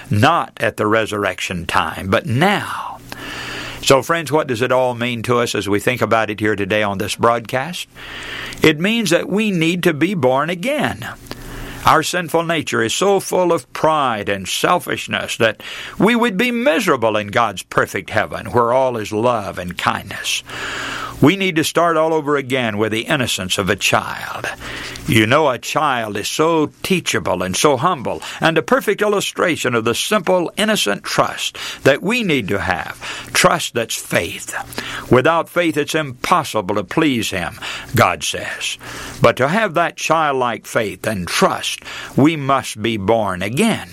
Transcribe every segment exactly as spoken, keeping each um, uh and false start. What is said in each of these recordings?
not at the resurrection time, but now. So, friends, what does it all mean to us as we think about it here today on this broadcast? It means that we need to be born again. Our sinful nature is so full of pride and selfishness that we would be miserable in God's perfect heaven, where all is love and kindness. We need to start all over again with the innocence of a child. You know, a child is so teachable and so humble, and a perfect illustration of the simple, innocent trust that we need to have. Trust that's faith. Without faith, it's impossible to please Him, God says. But to have that childlike faith and trust, we must be born again.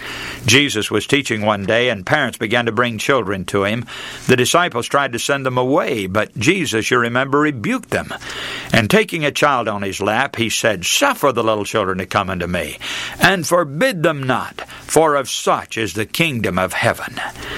Jesus was teaching one day, and parents began to bring children to Him. The disciples tried to send them away, but Jesus, you remember, rebuked them. And taking a child on His lap, He said, "Suffer the little children to come unto me, and forbid them not, for of such is the kingdom of heaven.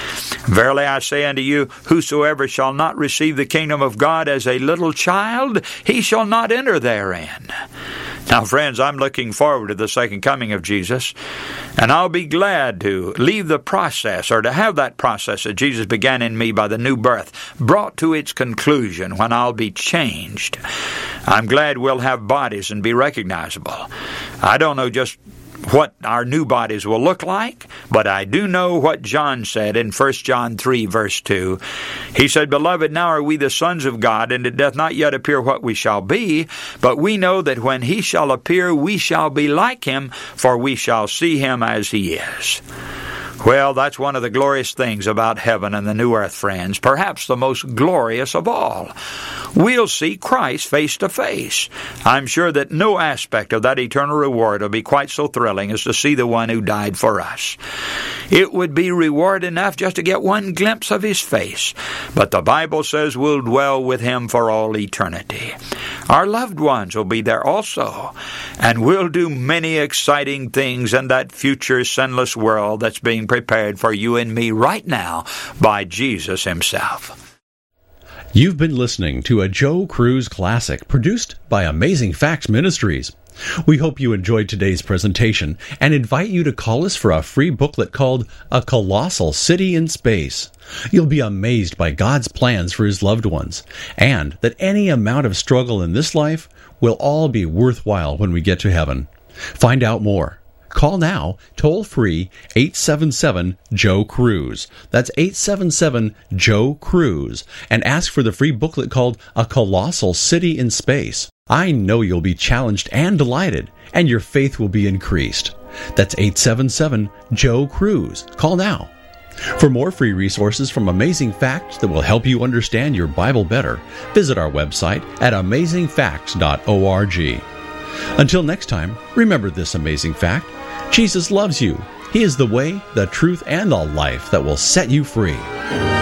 Verily I say unto you, whosoever shall not receive the kingdom of God as a little child, he shall not enter therein." Now, friends, I'm looking forward to the second coming of Jesus, and I'll be glad to leave the process, or to have that process that Jesus began in me by the new birth, brought to its conclusion when I'll be changed. I'm glad we'll have bodies and be recognizable. I don't know just what our new bodies will look like, but I do know what John said in First John three, verse two. He said, "Beloved, now are we the sons of God, and it doth not yet appear what we shall be, but we know that when He shall appear, we shall be like Him, for we shall see Him as He is." Well, that's one of the glorious things about heaven and the new earth, friends, perhaps the most glorious of all. We'll see Christ face to face. I'm sure that no aspect of that eternal reward will be quite so thrilling as to see the one who died for us. It would be reward enough just to get one glimpse of His face, but the Bible says we'll dwell with Him for all eternity. Our loved ones will be there also, and we'll do many exciting things in that future sinless world that's being prepared for you and me right now by Jesus Himself. You've been listening to a Joe Cruz Classic produced by Amazing Facts Ministries. We hope you enjoyed today's presentation and invite you to call us for a free booklet called A Colossal City in Space. You'll be amazed by God's plans for His loved ones, and that any amount of struggle in this life will all be worthwhile when we get to heaven. Find out more. Call now, toll-free, eight seven seven, Joe Cruz. That's eight seven seven, Joe Cruz. And ask for the free booklet called A Colossal City in Space. I know you'll be challenged and delighted, and your faith will be increased. That's eight seven seven, Joe Cruz. Call now. For more free resources from Amazing Facts that will help you understand your Bible better, visit our website at amazing facts dot org. Until next time, remember this amazing fact: Jesus loves you. He is the way, the truth, and the life that will set you free.